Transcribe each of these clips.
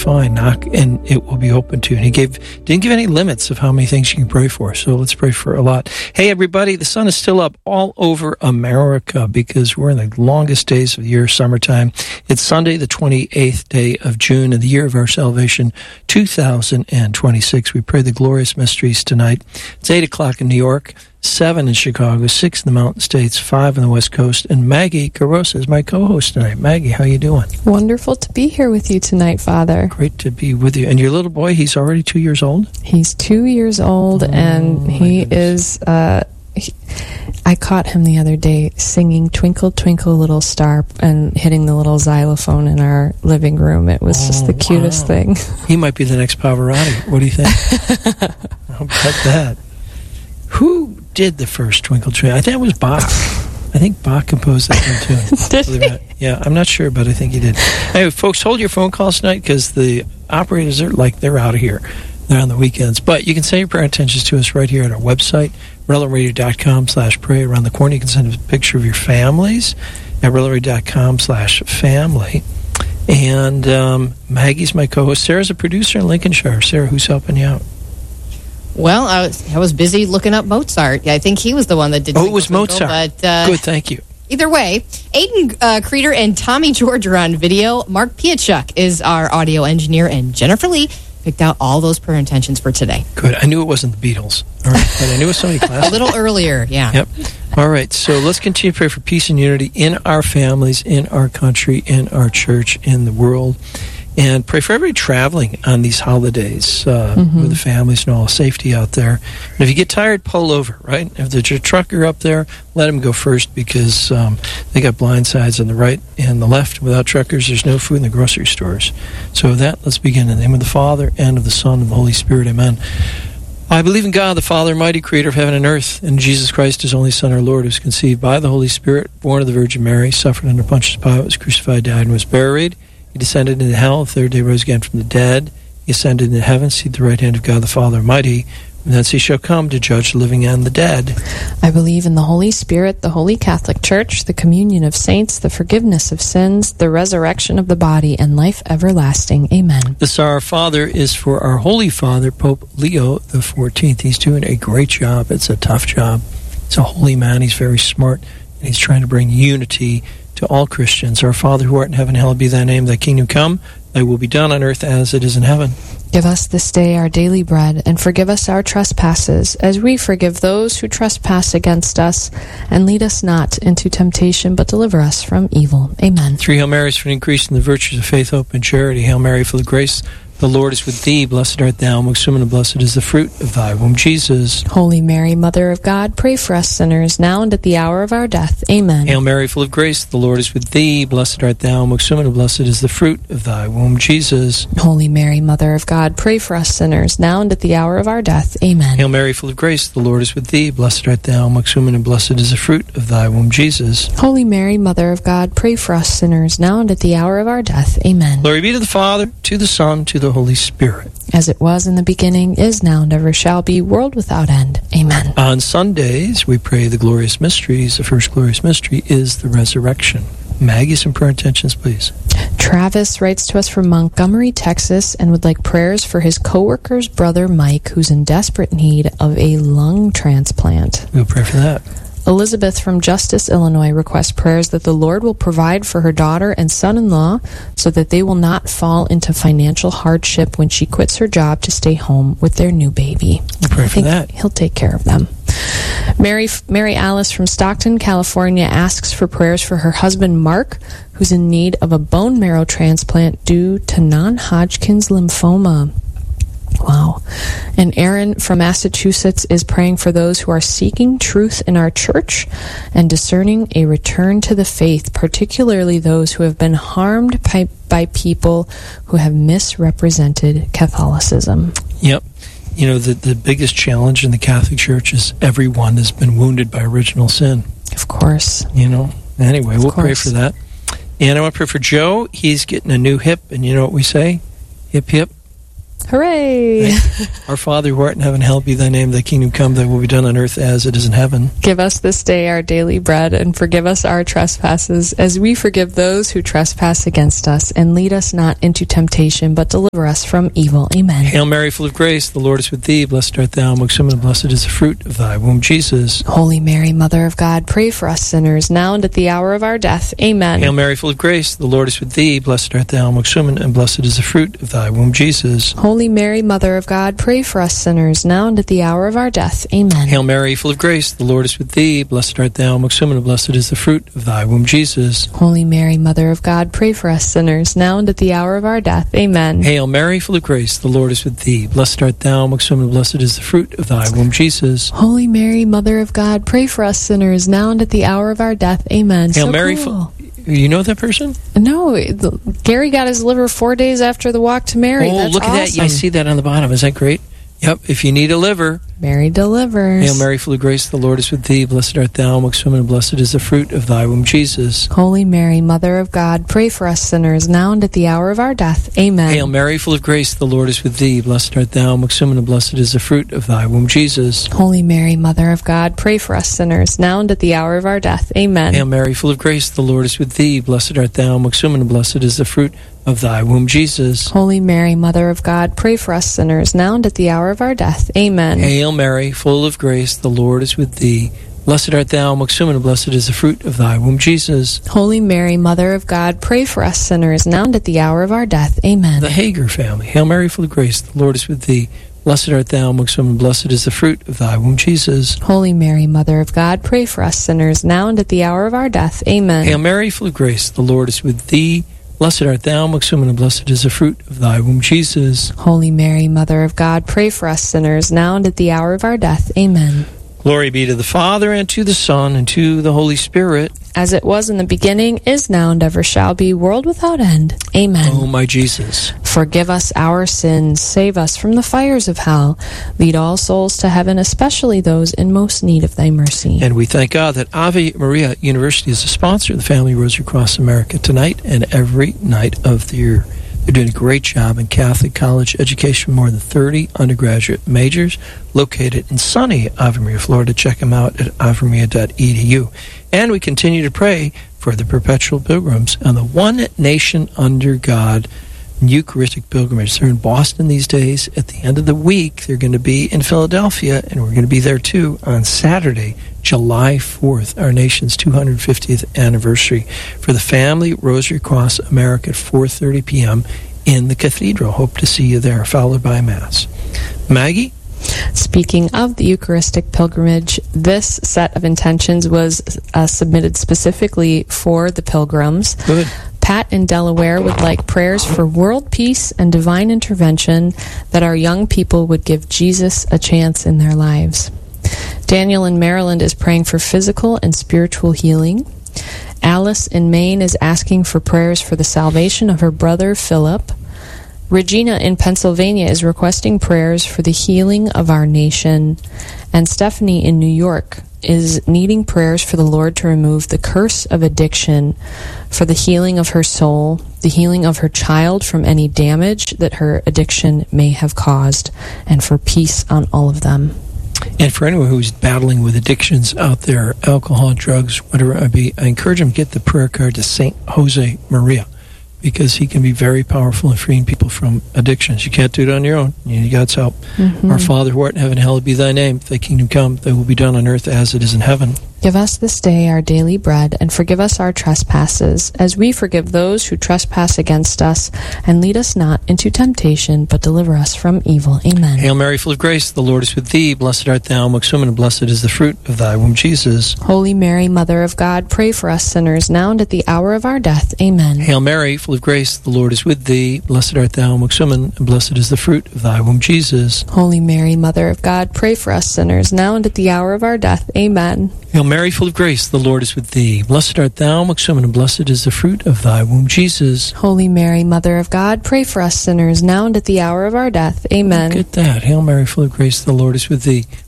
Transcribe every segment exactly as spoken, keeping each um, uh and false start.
fine. Knock, and it will be open to you. And he gave didn't give any limits of how many things you can pray for. So let's pray for a lot. Hey, everybody, the sun is still up all over America because we're in the longest days of the year, summertime. It's Sunday, the twenty-eighth day of June, in the year of our salvation, two thousand twenty-six. We pray the glorious mysteries tonight. It's eight o'clock in New York, seven in Chicago, six in the Mountain States, five on the West Coast, and Maggie Carosa is my co-host tonight. Maggie, how you doing? Wonderful to be here with you tonight, Father. Great to be with you. And your little boy, he's already two years old? He's two years old, oh, and he is... Uh, he, I caught him the other day singing Twinkle, Twinkle, Little Star and hitting the little xylophone in our living room. It was oh, just the cutest wow. thing. He might be the next Pavarotti. What do you think? I'll bet that. Who did the first Twinkle, Twinkle? I think it was Bach. I think Bach composed that one, too. Did he? Yeah, I'm not sure, but I think he did. Hey, folks, hold your phone calls tonight because the operators are like, they're out of here. They're on the weekends. But you can send your prayer intentions to us right here at our website, relevant radio dot com slash pray. Around the corner, you can send a picture of your families at relevant radio dot com slash family. And um, Maggie's my co-host. Sarah's a producer in Lincolnshire. Sarah, who's helping you out? Well, I was, I was busy looking up Mozart. I think he was the one that did. Oh, it was Mozart. But, uh, good, thank you. Either way, Aiden uh, Creeder and Tommy George are on video. Mark Piachuk is our audio engineer, and Jennifer Lee picked out all those prayer intentions for today. Good. I knew it wasn't the Beatles, all right, but I knew it was somebody classic. A little earlier, yeah. Yep. All right, so let's continue to pray for peace and unity in our families, in our country, in our church, in the world. And pray for everybody traveling on these holidays uh, mm-hmm. with the families and all safety out there. And if you get tired, pull over, right? If there's a trucker up there, let them go first because um, they got blind sides on the right and the left. Without truckers, there's no food in the grocery stores. So with that, let's begin in the name of the Father, and of the Son, and of the Holy Spirit. Amen. I believe in God, the Father, mighty creator of heaven and earth, and Jesus Christ, his only Son, our Lord, who was conceived by the Holy Spirit, born of the Virgin Mary, suffered under Pontius Pilate, was crucified, died, and was buried. He descended into hell, the third day rose again from the dead. He ascended into heaven, seated at the right hand of God the Father Almighty. And thence he shall come to judge the living and the dead. I believe in the Holy Spirit, the Holy Catholic Church, the communion of saints, the forgiveness of sins, the resurrection of the body, and life everlasting. Amen. This Our Father is for our Holy Father, Pope Leo the fourteenth. He's doing a great job. It's a tough job. He's a holy man. He's very smart. And he's trying to bring unity to all Christians. Our Father who art in heaven, hallowed be thy name. Thy kingdom come, thy will be done on earth as it is in heaven. Give us this day our daily bread, and forgive us our trespasses, as we forgive those who trespass against us. And lead us not into temptation, but deliver us from evil. Amen. Three Hail Marys for an increase in the virtues of faith, hope, and charity. Hail Mary, full of grace, the Lord is with thee. Blessed art thou amongst women, and blessed is the fruit of thy womb, Jesus. Holy Mary, Mother of God, pray for us sinners, now and at the hour of our death. Amen. Hail Mary, full of grace, the Lord is with thee. Blessed art thou amongst women, and blessed is the fruit of thy womb, Jesus. Holy Mary, Mother of God, pray for us sinners, now and at the hour of our death. Amen. Hail Mary, full of grace, the Lord is with thee. Blessed art thou amongst women, and blessed is the fruit of thy womb, Jesus. Holy Mary, Mother of God, pray for us sinners, now and at the hour of our death. Amen. Glory be to the Father, to the Son, to the Holy Spirit. As it was in the beginning, is now, and ever shall be, world without end. Amen. On Sundays, we pray the glorious mysteries. The first glorious mystery is the resurrection. Maggie, some prayer intentions, please. Travis writes to us from Montgomery, Texas, and would like prayers for his co-worker's brother, Mike, who's in desperate need of a lung transplant. We'll pray for that. Elizabeth from Justice, Illinois, requests prayers that the Lord will provide for her daughter and son-in-law so that they will not fall into financial hardship when she quits her job to stay home with their new baby. We'll pray I for think that. He'll take care of them. Mary, Mary Alice from Stockton, California, asks for prayers for her husband, Mark, who's in need of a bone marrow transplant due to non-Hodgkin's lymphoma. Wow. And Aaron from Massachusetts is praying for those who are seeking truth in our church and discerning a return to the faith, particularly those who have been harmed by, by people who have misrepresented Catholicism. Yep. You know, the, the biggest challenge in the Catholic Church is everyone has been wounded by original sin. Of course. You know, anyway, of we'll course. pray for that. And I want to pray for Joe. He's getting a new hip, and you know what we say? Hip, hip. Hooray! Our Father who art in heaven, hallowed be thy name. Thy kingdom come, thy will be done on earth as it is in heaven. Give us this day our daily bread, and forgive us our trespasses, as we forgive those who trespass against us. And lead us not into temptation, but deliver us from evil. Amen. Hail Mary, full of grace, the Lord is with thee. Blessed art thou amongst women, and blessed is the fruit of thy womb, Jesus. Holy Mary, Mother of God, pray for us sinners, now and at the hour of our death. Amen. Hail Mary, full of grace, the Lord is with thee. Blessed art thou amongst women, and blessed is the fruit of thy womb, Jesus. Holy Mary, Mother of God, pray for us sinners, now and at the hour of our death. Amen. Hail Mary, full of grace, the Lord is with thee. Blessed art thou amongst women, and blessed is the fruit of thy womb, Jesus. Holy Mary, Mother of God, pray for us sinners, now and at the hour of our death. Amen. Hail Mary, full of grace, the Lord is with thee. Blessed art thou amongst women, and blessed is the fruit of thy womb, Jesus. Holy Mary, Mother of God, pray for us sinners, now and at the hour of our death. Amen. Hail so Mary, cool. full... You know that person? No, the, Gary got his liver four days after the walk to Mary. Oh, That's look at awesome. that. Yeah, I see that on the bottom. Is that great? Yep. If you need a liver, Mary delivers. Hail Mary, full of grace, the Lord is with thee. Blessed art thou amongst women, and blessed is the fruit of thy womb, Jesus. Holy Mary, Mother of God, pray for us sinners, now and at the hour of our death. Amen. Hail Mary, full of grace, the Lord is with thee. Blessed art thou amongst women, and blessed is the fruit of thy womb, Jesus. Holy Mary, Mother of God, pray for us sinners, now and at the hour of our death. Amen. Hail Mary, full of grace, the Lord is with thee. Blessed art thou amongst women, and blessed is the fruit of thy womb, Jesus. Holy Mary, Mother of God, pray for us sinners, now and at the hour of our death. Amen. Hail Mary, full of grace, the Lord is with thee. Blessed art thou amongst women, and blessed is the fruit of thy womb, Jesus. Holy Mary, Mother of God, pray for us sinners, now and at the hour of our death. Amen. The Hager family. Hail Mary, full of grace, the Lord is with thee. Blessed art thou amongst women, and blessed is the fruit of thy womb, Jesus. Holy Mary, Mother of God, pray for us sinners, now and at the hour of our death. Amen. Hail Mary, full of grace, the Lord is with thee. Blessed art thou amongst women, and blessed is the fruit of thy womb, Jesus. Holy Mary, Mother of God, pray for us sinners, now and at the hour of our death. Amen. Glory be to the Father, and to the Son, and to the Holy Spirit. As it was in the beginning, is now, and ever shall be, world without end. Amen. O my Jesus. Forgive us our sins, save us from the fires of hell. Lead all souls to heaven, especially those in most need of thy mercy. And we thank God that Ave Maria University is a sponsor of the Family Rosary Cross America tonight and every night of the year. They're doing a great job in Catholic college education, more than thirty undergraduate majors located in sunny Ave Maria, Florida. Check them out at ave maria dot e d u. And we continue to pray for the perpetual pilgrims and the One Nation Under God Eucharistic pilgrimage. They're in Boston these days. At the end of the week, they're going to be in Philadelphia, and we're going to be there too on Saturday, July fourth, our nation's two hundred fiftieth anniversary, for the Family Rosary Cross America at four thirty p.m. in the cathedral. Hope to see you there, followed by Mass. Maggie? Speaking of the Eucharistic pilgrimage, this set of intentions was uh, submitted specifically for the pilgrims. Good. Pat in Delaware would like prayers for world peace and divine intervention, that our young people would give Jesus a chance in their lives. Daniel in Maryland is praying for physical and spiritual healing. Alice in Maine is asking for prayers for the salvation of her brother Philip. Regina in Pennsylvania is requesting prayers for the healing of our nation. And Stephanie in New York is needing prayers for the Lord to remove the curse of addiction, for the healing of her soul, the healing of her child from any damage that her addiction may have caused, and for peace on all of them. And for anyone who's battling with addictions out there, alcohol, drugs, whatever it might be, I encourage them to get the prayer card to Saint Jose Maria, because he can be very powerful in freeing people from addictions. You can't do it on your own. You need God's help. Mm-hmm. Our Father who art in heaven, hallowed be thy name. Thy kingdom come, thy will be done on earth as it is in heaven. Give us this day our daily bread, and forgive us our trespasses, as we forgive those who trespass against us. And lead us not into temptation, but deliver us from evil. Amen. Hail Mary, full of grace, the Lord is with thee. Blessed art thou amongst women, and blessed is the fruit of thy womb, Jesus. Holy Mary, Mother of God, pray for us sinners, now and at the hour of our death. Amen. Hail Mary, full of grace, the Lord is with thee. Blessed art thou amongst women, and blessed is the fruit of thy womb, Jesus. Holy Mary, Mother of God, pray for us sinners, now and at the hour of our death. Amen. Hail Mary, full of grace, the Lord is with thee. Blessed art thou amongst women, and blessed is the fruit of thy womb, Jesus. Holy Mary, Mother of God, pray for us sinners, now and at the hour of our death. Amen. Look at that. Hail Mary, full of grace, the Lord is with thee.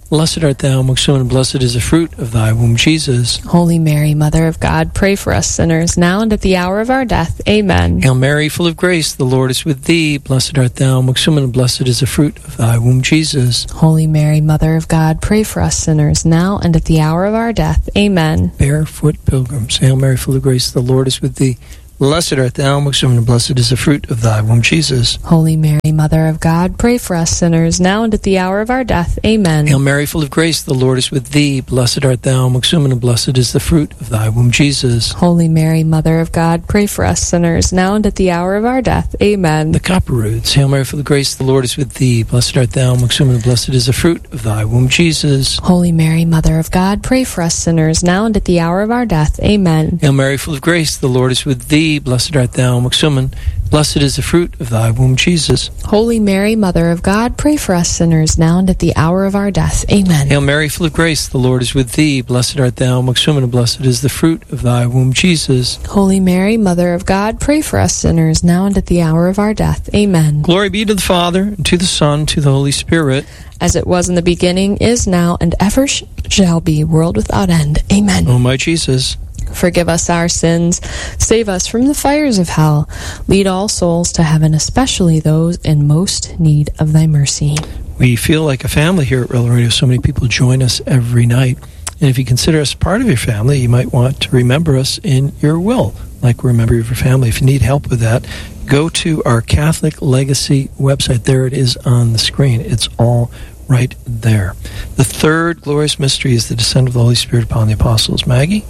Blessed art thou amongst women, and blessed is the fruit of thy womb, Jesus. Holy Mary, Mother of God, pray for us sinners, now and at the hour of our death. Amen. Hail Mary, full of grace, the Lord is with thee. Blessed art thou amongst women, and blessed is the fruit of thy womb, Jesus. Holy Mary, Mother of God, pray for us sinners, now and at the hour of our death. Amen. Barefoot pilgrims. Hail Mary, full of grace, the Lord is with thee. Blessed art thou amongst women, and blessed is the fruit of thy womb, Jesus. Holy Mary, Mother of God, pray for us sinners, now and at the hour of our death. Amen. Hail Mary, full of grace, the Lord is with thee. Blessed art thou amongst women, and blessed is the fruit of thy womb, Jesus. Holy Mary, Mother of God, pray for us sinners, now and at the hour of our death. Amen. The Copperwoods. Hail Mary, full of grace, the Lord is with thee. Blessed art thou amongst women, and blessed is the fruit of thy womb, Jesus. Holy Mary, Mother of God, pray for us sinners, now and at the hour of our death. Amen. Hail Mary, full of grace, the Lord is with thee. Blessed art thou amongst women, blessed is the fruit of thy womb, Jesus. Holy Mary, Mother of God, pray for us sinners, now and at the hour of our death. Amen. Hail Mary, full of grace, the Lord is with thee. Blessed art thou amongst women, and blessed is the fruit of thy womb, Jesus. Holy Mary, Mother of God, pray for us sinners, now and at the hour of our death. Amen. Glory be to the Father, and to the Son, and to the Holy Spirit. As it was in the beginning, is now, and ever sh- shall be, world without end. Amen. O my Jesus, forgive us our sins, save us from the fires of hell, lead all souls to heaven, especially those in most need of thy mercy. we feel like a family here at Real Radio. So many people join us every night. And if you consider us part of your family, you might want to remember us in your will, like we're a member of your family. If you need help with that, go to our Catholic Legacy website. There it is on the screen. It's all right there. The third glorious mystery is the descent of the Holy Spirit upon the apostles. Maggie?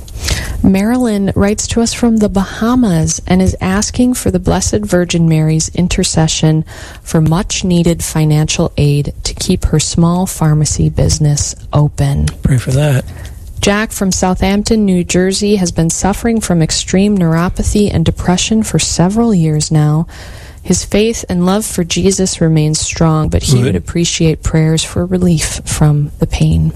Marilyn writes to us from the Bahamas and is asking for the Blessed Virgin Mary's intercession for much-needed financial aid to keep her small pharmacy business open. Pray for that. Jack from Southampton, New Jersey, has been suffering from extreme neuropathy and depression for several years now. His faith and love for Jesus remains strong, but he Good. would appreciate prayers for relief from the pain.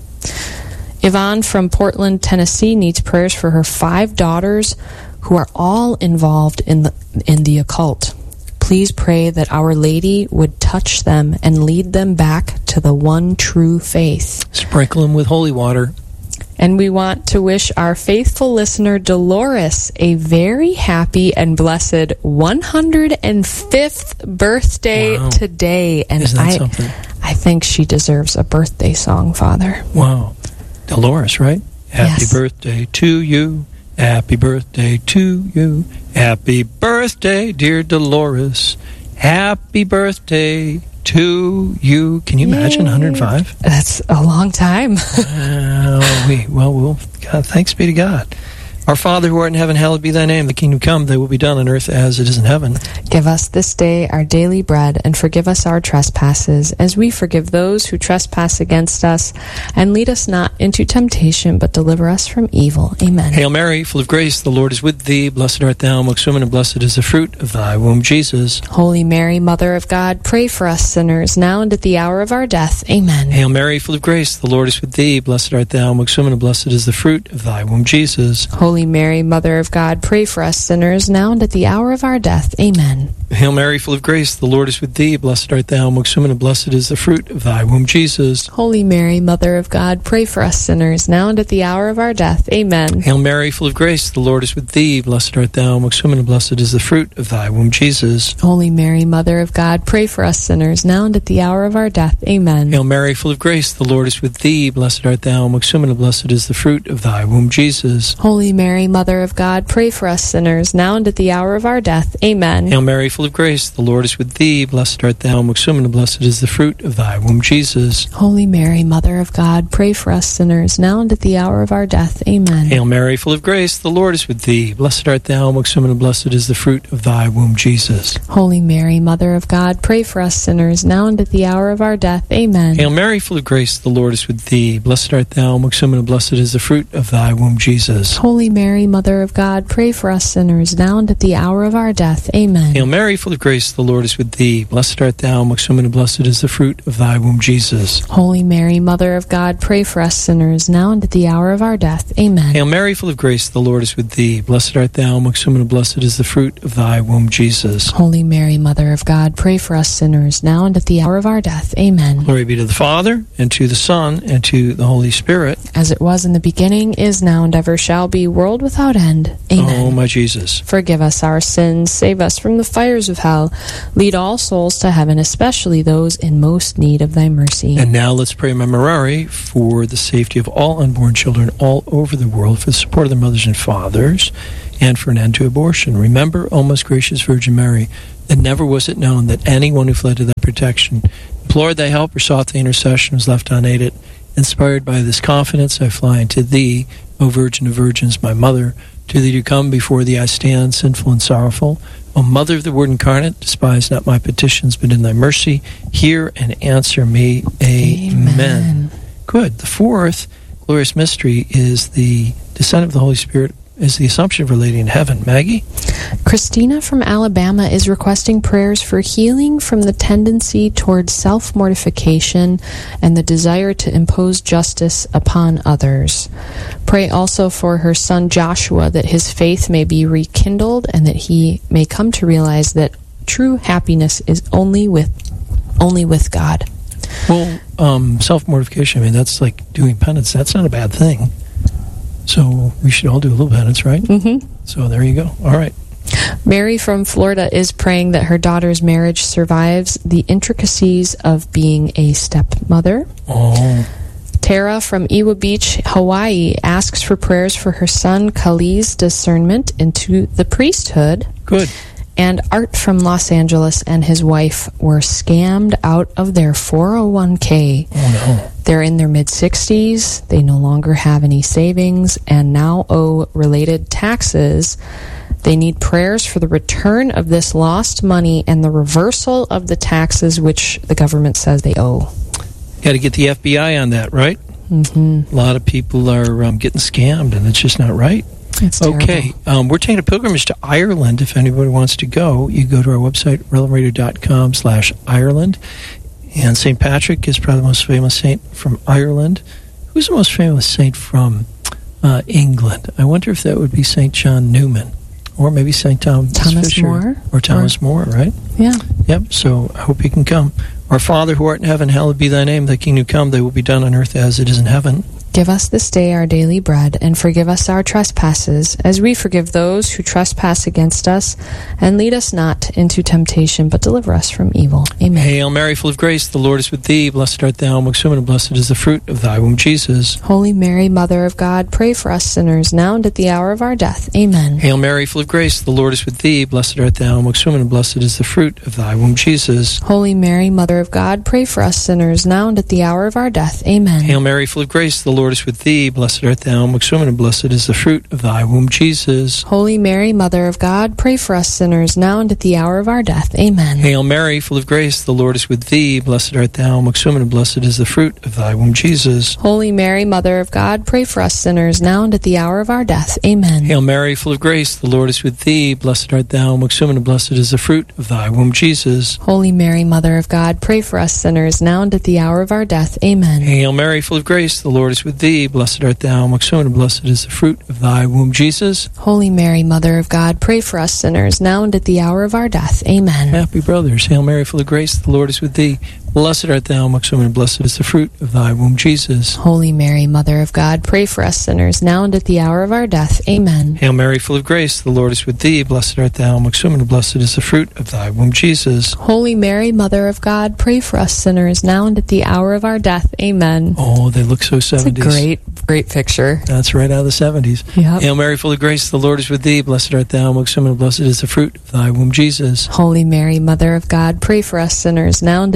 Yvonne from Portland, Tennessee, needs prayers for her five daughters who are all involved in the in the occult. Please pray that Our Lady would touch them and lead them back to the one true faith. Sprinkle them with holy water. And we want to wish our faithful listener Dolores a very happy and blessed one hundred fifth birthday Wow. today. And Isn't that I, something? I think she deserves a birthday song, Father. Wow. Dolores, right? Happy Yes. birthday to you. Happy birthday to you. Happy birthday, dear Dolores. Happy birthday to you. Can you imagine Yay. one hundred five? That's a long time. Wow. we, well, we'll God, thanks be to God. Our Father who art in heaven, hallowed be thy name. The kingdom come, thy will be done on earth as it is in heaven. Give us this day our daily bread, and forgive us our trespasses, as we forgive those who trespass against us. And lead us not into temptation, but deliver us from evil. Amen. Hail Mary, full of grace, the Lord is with thee. Blessed art thou amongst women, and blessed is the fruit of thy womb, Jesus. Holy Mary, Mother of God, pray for us sinners, now and at the hour of our death. Amen. Hail Mary, full of grace, the Lord is with thee. Blessed art thou amongst women, and blessed is the fruit of thy womb, Jesus. Holy Mary, Mother of God, pray for us sinners, now and at the hour of our death. Amen. Hail Mary, full of grace, the Lord is with thee. Blessed art thou amongst women, and blessed is the fruit of thy womb, Jesus. Holy Mary, Mother of God, pray for us sinners, now and at the hour of our death. Amen. Hail Mary, full of grace, the Lord is with thee. Blessed art thou amongst women, and blessed is the fruit of thy womb, Jesus. Holy Mary, Mother of God, pray for us sinners, now and at the hour of our death. Amen. Hail Mary, full of grace, the Lord is with thee. Blessed art thou amongst women, and blessed is the fruit of thy womb, Jesus. Holy Mary, Mother of God, pray for us sinners, now and at the hour of our death. Amen. Hail Mary, full of grace, the Lord is with thee. Blessed art thou amongst women, and blessed is the fruit of thy womb, Jesus. Holy Mary, Mother of God, pray for us sinners, now and at the hour of our death. Amen. Hail Mary, full of grace, the Lord is with thee. Blessed art thou amongst women, and blessed is the fruit of thy womb, Jesus. Holy Mary, Mother of God, pray for us sinners, now and at the hour of our death. Amen. Hail Mary, full of grace, the Lord is with thee. Blessed art thou amongst women, and blessed is the fruit of thy womb, Jesus. Holy Mary, Mother of God, pray for us sinners, now and at the hour of our death. Amen. Hail Mary, Mary, full of grace, the Lord is with thee. Blessed art thou amongst women, and blessed is the fruit of thy womb, Jesus. Holy Mary, Mother of God, pray for us sinners, now and at the hour of our death. Amen. Hail Mary, full of grace, the Lord is with thee. Blessed art thou amongst women, and blessed is the fruit of thy womb, Jesus. Holy Mary, Mother of God, pray for us sinners, now and at the hour of our death. Amen. Glory be to the Father, and to the Son, and to the Holy Spirit. As it was in the beginning, is now, and ever shall be, world without end. Amen. Oh, my Jesus. Forgive us our sins, save us from the fires of hell. Lead all souls to heaven, especially those in most need of thy mercy. And now let's pray Memorare for the safety of all unborn children all over the world, for the support of their mothers and fathers, and for an end to abortion. Remember, O most gracious Virgin Mary, that never was it known that anyone who fled to thy protection, implored thy help, or sought thy intercession was left unaided. Inspired by this confidence, I fly unto thee, O Virgin of Virgins, my mother. To thee to come, before thee I stand, sinful and sorrowful. O Mother of the Word incarnate, despise not my petitions, but in thy mercy hear and answer me. Amen. Amen. Good. The fourth glorious mystery is the descent of the Holy Spirit, is the Assumption of Our Lady in heaven. Maggie? Christina from Alabama is requesting prayers for healing from the tendency towards self-mortification and the desire to impose justice upon others. Pray also for her son Joshua, that his faith may be rekindled and that he may come to realize that true happiness is only with only with God. Well, um, self-mortification, I mean, that's like doing penance. That's not a bad thing. So we should all do a little penance, right? Mm-hmm. So there you go. All right. Mary from Florida is praying that her daughter's marriage survives the intricacies of being a stepmother. Oh. Tara from Iwa Beach, Hawaii, asks for prayers for her son Kali's discernment into the priesthood. Good. And Art from Los Angeles and his wife were scammed out of their four oh one k. Oh, no. They're in their mid-sixties, they no longer have any savings, and now owe related taxes. They need prayers for the return of this lost money and the reversal of the taxes which the government says they owe. Got to get the F B I on that, right? Mm-hmm. A lot of people are um, getting scammed, and it's just not right. It's okay, um, we're taking a pilgrimage to Ireland. If anybody wants to go, you go to our website, relevant radio dot com slash Ireland. And Saint Patrick is probably the most famous saint from Ireland. Who's the most famous saint from uh, England? I wonder if that would be Saint John Newman. Or maybe Saint Thomas, Thomas Fisher. More. Or Thomas or, More, right? Yeah. Yep, so I hope you can come. Our Father, who art in heaven, hallowed be thy name. Thy kingdom come, thy will be done on earth as it is in heaven. Give us this day our daily bread, and forgive us our trespasses, as we forgive those who trespass against us. And lead us not into temptation, but deliver us from evil. Amen. Hail Mary, full of grace, the Lord is with thee. Blessed art thou amongst women, and blessed is the fruit of thy womb, Jesus. Holy Mary, Mother of God, pray for us sinners, now and at the hour of our death. Amen. Hail Mary, full of grace, the Lord is with thee. Blessed art thou amongst women, and blessed is the fruit of thy womb, Jesus. Holy Mary, Mother of God, pray for us sinners, now and at the hour of our death. Amen. Hail Mary, full of grace, the Lord is with thee. Blessed art thou amongst women, and blessed is the fruit of thy womb, Jesus. Holy Mary, Mother of God, pray for us sinners, now and at the hour of our death. Amen. Hail Mary, full of grace, the Lord is with thee. Blessed art thou amongst women, and blessed is the fruit of thy womb, Jesus. Holy Mary, Mother of God, pray for us sinners, now and at the hour of our death. Amen. Hail Mary, full of grace, the Lord is with thee. Blessed art thou amongst women, and blessed is the fruit of thy womb, Jesus. Holy Mary, Mother of God, pray for us sinners, now and at the hour of our death. Amen. Hail Mary, full of grace, the Lord is with thee. Blessed art thou amongst women, and blessed is the fruit of thy womb, Jesus. Holy Mary, Mother of God, pray for us sinners, now and at the hour of our death. Amen. Happy brothers, Hail Mary, full of grace, the Lord is with thee. Blessed art thou amongst women, and blessed is the fruit of thy womb, Jesus. Holy Mary, Mother of God, pray for us sinners, now and at the hour of our death. Amen. Hail Mary, full of grace, the Lord is with thee. Blessed art thou amongst women, and blessed is the fruit of thy womb, Jesus. Holy Mary, Mother of God, pray for us sinners, now and at the hour of our death. Amen. Oh, they look so seventies. It's a great, great picture. That's right out of the seventies. Yep. Hail Mary, full of grace, the Lord is with thee. Blessed art thou amongst women, and blessed is the fruit of thy womb, Jesus. Holy Mary, Mother of God, pray for us sinners, now and at the hour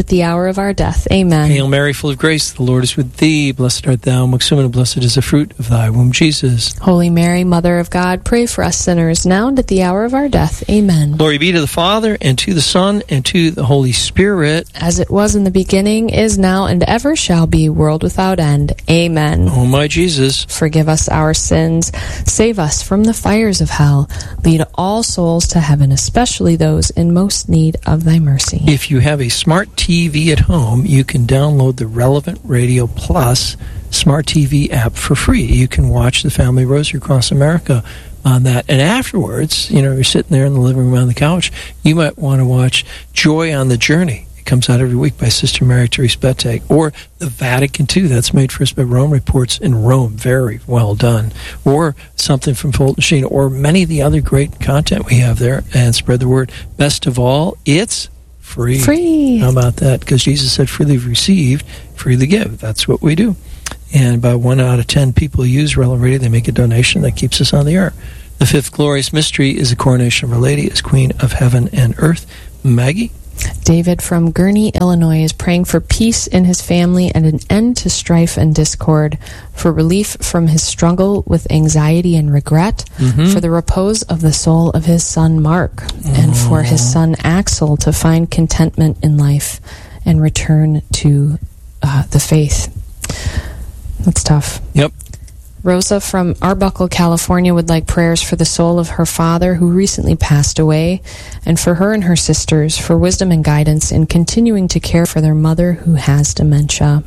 hour of our death. Amen. Hail Mary, full of grace, the Lord is with thee. Blessed art thou amongst women, and blessed is the fruit of thy womb, Jesus. Holy Mary, Mother of God, pray for us sinners, now and at the hour of our death. Amen. Glory be to the Father, and to the Son, and to the Holy Spirit. As it was in the beginning, is now, and ever shall be, world without end. Amen. O my Jesus, forgive us our sins, save us from the fires of hell, lead all souls to heaven, especially those in most need of thy mercy. if you have a smart T V at home, you can download the Relevant Radio Plus smart T V app for free. You can watch the Family Rosary across America on that. And afterwards, you know, you're sitting there in the living room on the couch, you might want to watch Joy on the Journey. It comes out every week by Sister Mary Therese Bette. Or the Vatican two, that's made for us by Rome Reports in Rome. Very well done. Or something from Fulton Sheen, or many of the other great content we have there. And spread the word. Best of all, it's free. Free. How about that? Because Jesus said, freely received, freely give. That's what we do. And about one out of ten people who use Relevant Radio, they make a donation that keeps us on the air. The fifth glorious mystery is the coronation of Our Lady as Queen of Heaven and Earth. Maggie? David from Gurnee, Illinois, is praying for peace in his family and an end to strife and discord, for relief from his struggle with anxiety and regret, Mm-hmm. for the repose of the soul of his son Mark, and for his son Axel to find contentment in life and return to uh, the faith. That's tough. Yep. Rosa from Arbuckle, California, would like prayers for the soul of her father who recently passed away, and for her and her sisters for wisdom and guidance in continuing to care for their mother who has dementia.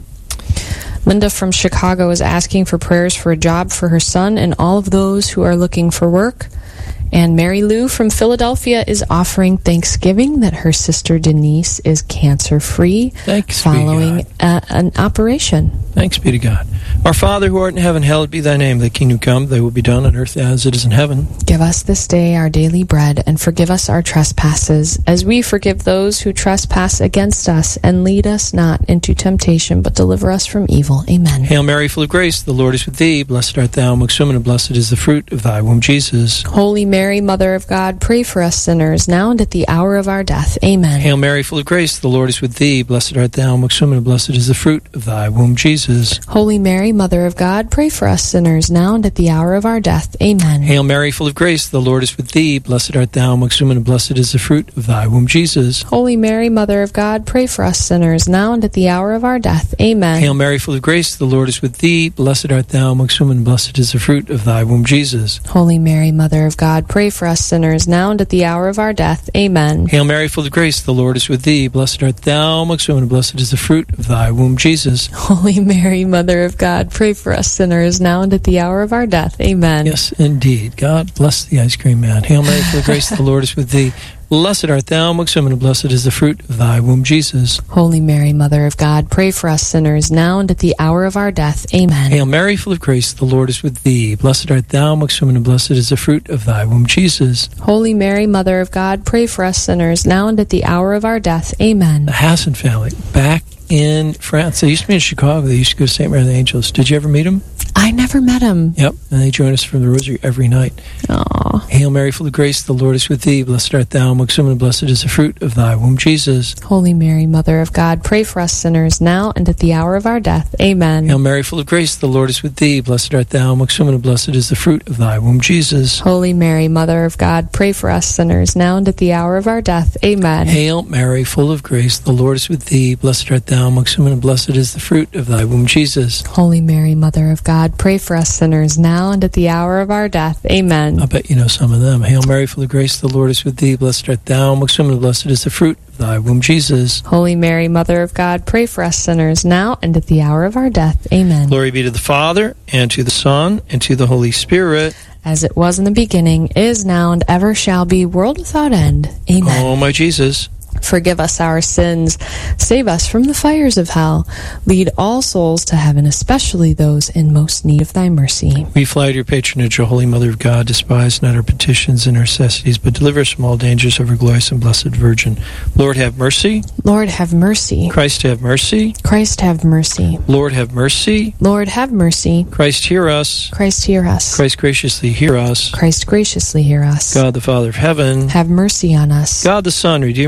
Linda from Chicago is asking for prayers for a job for her son and all of those who are looking for work. And Mary Lou from Philadelphia is offering thanksgiving that her sister Denise is cancer-free Thanks following be to God. a, an operation. Thanks be to God. Our Father who art in heaven, hallowed be thy name. Thy kingdom come, thy will be done on earth as it is in heaven. Give us this day our daily bread, and forgive us our trespasses, as we forgive those who trespass against us. And lead us not into temptation, but deliver us from evil. Amen. Hail Mary, full of grace, the Lord is with thee. Blessed art thou amongst women, and blessed is the fruit of thy womb, Jesus. Holy Mary, Mother of God, pray for us sinners, now and at the hour of our death. Amen. Hail Mary, full of grace, the Lord is with thee. Blessed art thou amongst women, and blessed is the fruit of thy womb, Jesus. Holy Mary, Mother of God, pray for us sinners, now and at the hour of our death. Amen. Hail Mary, full of grace, the Lord is with thee. Blessed art thou amongst women, and blessed is the fruit of thy womb, Jesus. Holy Mary, Mother of God, pray for us sinners, now and at the hour of our death. Amen. Hail Mary, full of grace, the Lord is with thee. Blessed art thou amongst women, and blessed is the fruit of thy womb, Jesus. Holy Mary, Mother of God, pray for us sinners, now and at the hour of our death. Amen. Hail Mary, full of grace, the Lord is with thee. Blessed art thou amongst women, and blessed is the fruit of thy womb, Jesus. Holy Mary, Mother of God, pray for us sinners, now and at the hour of our death. Amen. Yes, indeed. God bless the ice cream man. Hail Mary, full of grace, the Lord is with thee. Blessed art thou amongst women, and blessed is the fruit of thy womb, Jesus. Holy Mary, Mother of God, pray for us sinners, now and at the hour of our death. Amen. Hail Mary, full of grace, the Lord is with thee. Blessed art thou amongst women, and blessed is the fruit of thy womb, Jesus. Holy Mary, Mother of God, pray for us sinners, now and at the hour of our death. Amen. The Hassan family, back in France. They used to be in Chicago. They used to go to Saint Mary of the Angels. Did you ever meet them? I never met him. Yep, and they join us from the Rosary every night. Aww. Hail Mary, full of grace, the Lord is with thee. Blessed art thou amongst women, and blessed is the fruit of thy womb, Jesus. Holy Mary, Mother of God, pray for us sinners, now and at the hour of our death. Amen. Hail Mary, full of grace, the Lord is with thee. Blessed art thou amongst women, and blessed is the fruit of thy womb, Jesus. Holy Mary, Mother of God, pray for us sinners, now and at the hour of our death. Amen. Hail Mary, full of grace, the Lord is with thee. Blessed art thou amongst women, and blessed is the fruit of thy womb, Jesus. Holy Mary, Mother of God, pray for us sinners, now and at the hour of our death. Amen. I bet you know some of them. Hail Mary, full of grace, the Lord is with thee. Blessed art thou amongst women, and blessed is the fruit of thy womb, Jesus. Holy Mary, Mother of God, pray for us sinners, now and at the hour of our death. Amen. Glory be to the Father, and to the Son, and to the Holy Spirit. As it was in the beginning, is now, and ever shall be, world without end. Amen. Oh, my Jesus. Forgive us our sins. Save us from the fires of hell. Lead all souls to heaven, especially those in most need of thy mercy. We fly to your patronage, O Holy Mother of God. Despise not our petitions and our necessities, but deliver us from all dangers of our glorious and blessed Virgin. Lord, have mercy. Lord, have mercy. Christ, have mercy. Christ, have mercy. Lord, have mercy. Lord, have mercy. Christ, hear us. Christ, hear us. Christ, graciously hear us. Christ, graciously hear us. God, the Father of heaven. Have mercy on us. God, the Son, Redeemer of the world.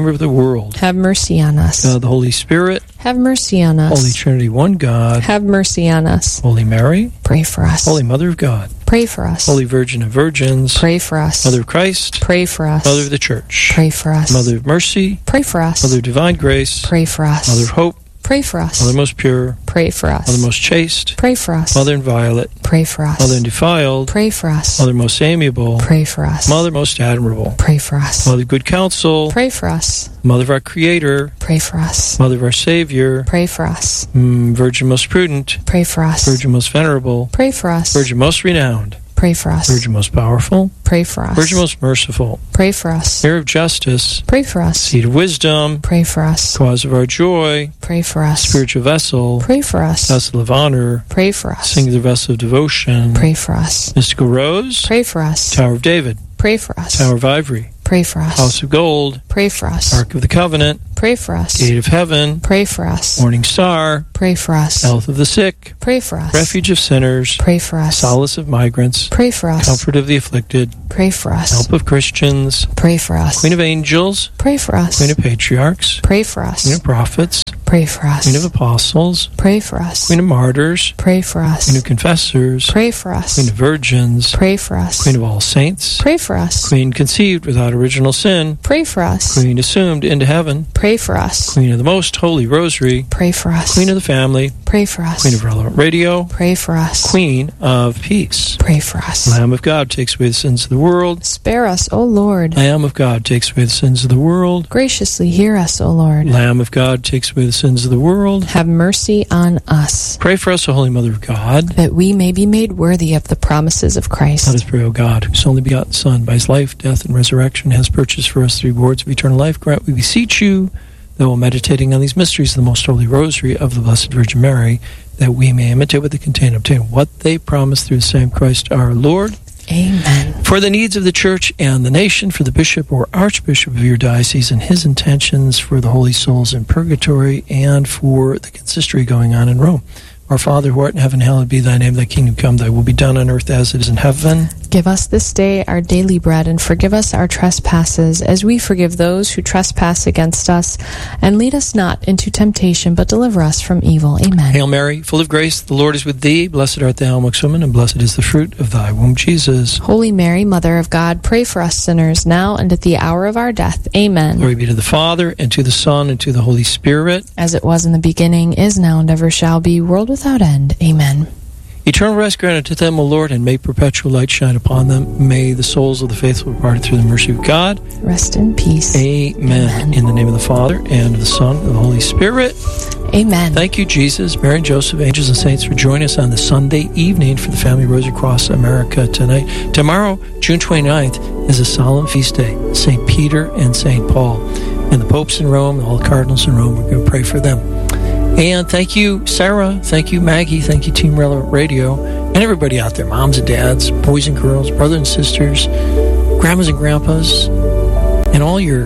world. Have mercy on us. God the Holy Spirit. Have mercy on us. Holy Trinity, one God. Have mercy on us. Holy Mary. Pray for us. Holy Mother of God. Pray for us. Holy Virgin of Virgins. Pray for us. Mother of Christ. Pray for us. Mother of the Church. Pray for us. Mother of Mercy. Pray for us. Mother of Divine Grace. Pray for us. Mother of Hope. Pray for us. Mother most pure. Pray for us. Mother most chaste. Pray for us. Mother inviolate. Pray for us. Mother undefiled. Pray for us. Mother most amiable. Pray for us. Mother most admirable. Pray for us. Mother of good counsel. Pray for us. Mother of our Creator. Pray for us. Mother of our Savior. Pray for us. Mm, Virgin most prudent. Pray for us. Virgin most venerable. Pray for us. Virgin most renowned. Pray for us. Virgin most powerful. Pray for us. Virgin most merciful. Pray for us. Mirror of justice. Pray for us. Seat of wisdom. Pray for us. Cause of our joy. Pray for us. Spiritual vessel. Pray for us. Vessel of honor. Pray for us. Singular vessel of devotion. Pray for us. Mystical rose. Pray for us. Tower of David. Pray for us. Tower of Ivory. Pray for us. House of Gold. Pray for us. Ark of the Covenant. Pray for us. Gate of Heaven. Pray for us. Morning Star. Pray for us. Health of the sick. Pray for us. Refuge of sinners. Pray for us. Solace of migrants. Pray for us. Comfort of the afflicted. Pray for us. Help of Christians. Pray for us. Queen of angels. Pray for us. Queen of patriarchs. Pray for us. Queen of prophets. Pray for us. Queen of apostles. Pray for us. Queen of martyrs. Pray for us. Queen of confessors. Pray for us. Queen of virgins. Pray for us. Queen of all saints. Pray for us. Queen conceived without original sin. Pray for us. Queen assumed into heaven. Pray for us. Queen of the most holy rosary. Pray for us. Queen of the family. Pray for us. Queen of relevant radio. Pray for us. Queen of peace. Pray for us. Lamb of God takes away the sins of the world. Spare us, O Lord. Lamb of God takes away the sins of the world. Graciously hear us, O Lord. Lamb of God takes away the sins of the world. Have mercy on us, Pray for us, O Holy Mother of God. that we may be made worthy of the promises of Let Christ. us pray, O God, whose only begotten Son, by his life, death, and resurrection, has purchased for us the rewards of eternal life. Grant, we beseech you, that while meditating on these mysteries of the most holy rosary of the Blessed Virgin Mary, that we may imitate what they contain, obtain what they promise through the same Christ our Lord. Amen. For the needs of the Church and the nation, for the Bishop or Archbishop of your diocese and his intentions, for the holy souls in purgatory, and for the consistory going on in Rome. Our Father, who art in heaven, hallowed be thy name. Thy kingdom come, thy will be done on earth as it is in heaven. Give us this day our daily bread, and forgive us our trespasses, as we forgive those who trespass against us. And lead us not into temptation, but deliver us from evil. Amen. Hail Mary, full of grace, the Lord is with thee. Blessed art thou amongst women, and blessed is the fruit of thy womb, Jesus. Holy Mary, Mother of God, pray for us sinners, now and at the hour of our death. Amen. Glory be to the Father, and to the Son, and to the Holy Spirit. As it was in the beginning, is now, and ever shall be, world without end. Amen. Eternal rest grant unto them, O Lord, and may perpetual light shine upon them. May the souls of the faithful depart through the mercy of God. Rest in peace. Amen. Amen. In the name of the Father, and of the Son, and of the Holy Spirit. Amen. Thank you, Jesus, Mary, and Joseph, angels and saints, for joining us on the Sunday evening for the Family Rosary Across America tonight. Tomorrow, June twenty-ninth, is a solemn feast day, Saint Peter and Saint Paul. And the popes in Rome, all the cardinals in Rome, we're going to pray for them. And thank you, Sarah. Thank you, Maggie. Thank you, Team Relevant Radio. And everybody out there, moms and dads, boys and girls, brothers and sisters, grandmas and grandpas, and all your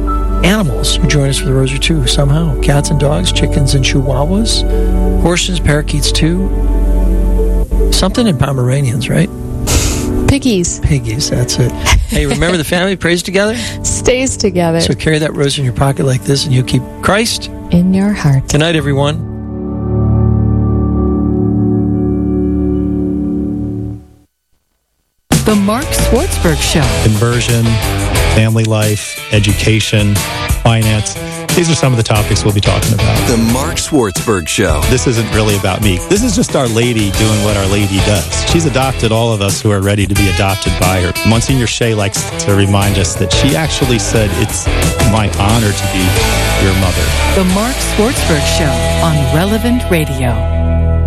animals who join us for the Rosary too, somehow. Cats and dogs, chickens and chihuahuas, horses, parakeets too. Something in Pomeranians, right? Piggies. Piggies, that's it. Hey, remember the family prays together? Stays together. So carry that rosary in your pocket like this, and you'll keep Christ in your heart. Good night, everyone. The Mark Swartzberg Show. Conversion, family life, education, finance. These are some of the topics we'll be talking about. The Mark Swartzberg Show. This isn't really about me. This is just Our Lady doing what Our Lady does. She's adopted all of us who are ready to be adopted by her. Monsignor Shea likes to remind us that she actually said, it's my honor to be your mother. The Mark Swartzberg Show on Relevant Radio.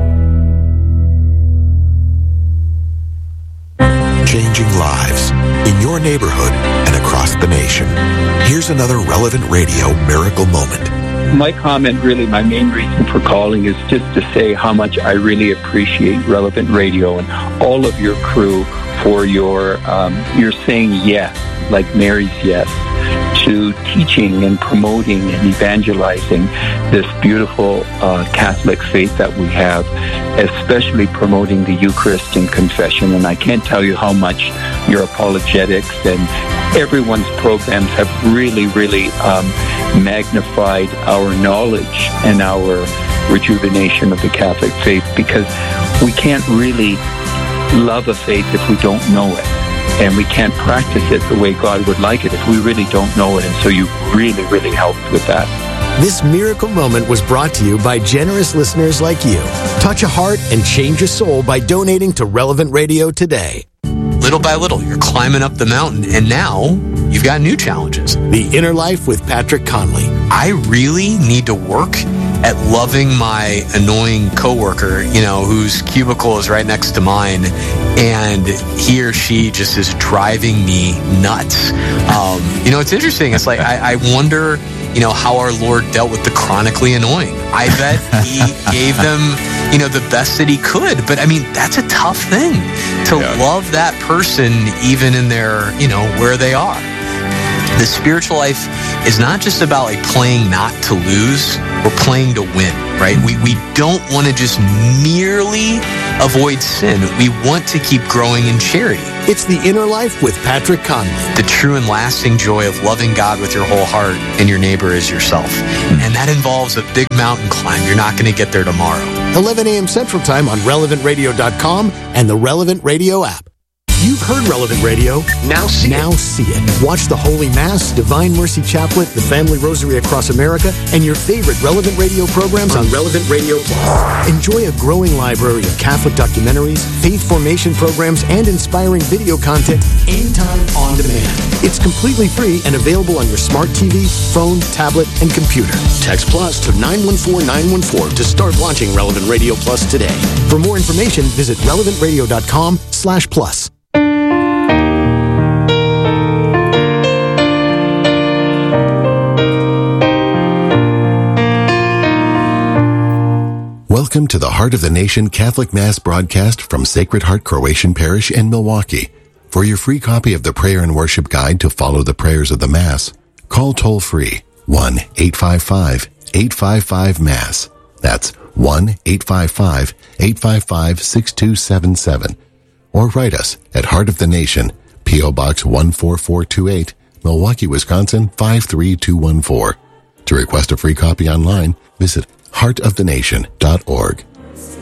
Changing lives in your neighborhood and across the nation. Here's another Relevant Radio miracle moment. My comment, really, my main reason for calling is just to say how much I really appreciate Relevant Radio and all of your crew for your, um, you're saying yes, like Mary's yes, to teaching and promoting and evangelizing this beautiful uh, Catholic faith that we have, especially promoting the Eucharist and confession. And I can't tell you how much your apologetics and everyone's programs have really, really um, magnified our knowledge and our rejuvenation of the Catholic faith, because we can't really love a faith if we don't know it. And we can't practice it the way God would like it if we really don't know it. And so you really, really helped with that. This miracle moment was brought to you by generous listeners like you. Touch a heart and change a soul by donating to Relevant Radio today. Little by little, you're climbing up the mountain, and now you've got new challenges. The Inner Life with Patrick Conley. I really need to work at loving my annoying coworker, you know, whose cubicle is right next to mine, and he or she just is driving me nuts. Um, you know, it's interesting. It's like, I, I wonder, you know, how our Lord dealt with the chronically annoying. I bet he gave them, you know, the best that he could. But I mean, that's a tough thing to yeah. love that person even in their, you know, where they are. The spiritual life is not just about like playing not to lose, we're playing to win, right? We we don't want to just merely avoid sin. We want to keep growing in charity. It's The Inner Life with Patrick Conley. The true and lasting joy of loving God with your whole heart and your neighbor as yourself. And that involves a big mountain climb. You're not going to get there tomorrow. eleven a.m. Central Time on relevant radio dot com and the Relevant Radio app. You've heard Relevant Radio. Now see now it. Now see it. Watch the Holy Mass, Divine Mercy Chaplet, the Family Rosary Across America, and your favorite Relevant Radio programs on Relevant Radio Plus. Enjoy a growing library of Catholic documentaries, faith formation programs, and inspiring video content anytime on demand. It's completely free and available on your smart T V, phone, tablet, and computer. Text Plus to nine one four nine one four to start launching Relevant Radio Plus today. For more information, visit relevant radio dot com slash plus. Welcome to the Heart of the Nation Catholic Mass broadcast from Sacred Heart Croatian Parish in Milwaukee. For your free copy of the Prayer and Worship Guide to follow the prayers of the Mass, call toll-free one eight five five eight five five MASS. That's one eight five five eight five five six two seven seven. Or write us at Heart of the Nation, P O. Box one four four two eight, Milwaukee, Wisconsin five three two one four. To request a free copy online, visit heart of the nation dot org.